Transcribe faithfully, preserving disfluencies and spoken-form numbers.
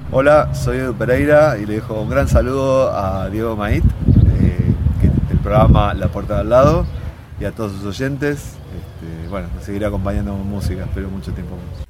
Hola, soy Edu Pereira y le dejo un gran saludo a Diego Mait, eh, del programa La Puerta de Al Lado, y a todos sus oyentes. Este, bueno, me seguiré acompañando con música, espero mucho tiempo más.